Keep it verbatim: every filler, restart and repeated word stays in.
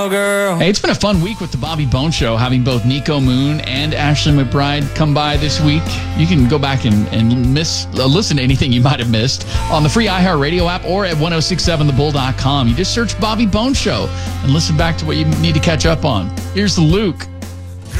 girl. Hey, it's been a fun week with the Bobby Bone Show, having both Nico Moon and Ashley McBride come by this week. You can go back and, and miss, uh, listen to anything you might have missed on the free iHeartRadio app or at ten sixty-seven the bull dot com. You just search Bobby Bone Show and listen back to what you need to catch up on. Here's Luke.